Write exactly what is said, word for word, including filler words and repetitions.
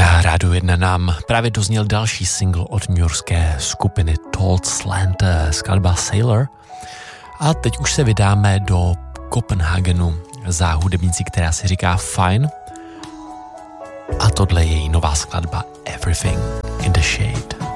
Na Rádiu jedna nám právě dozněl další single od newyorské skupiny Told Slant, skladba Sailor. A teď už se vydáme do Kopenhagenu za hudebnicí, která si říká Fine. A tohle je její nová skladba Everything in the Shade.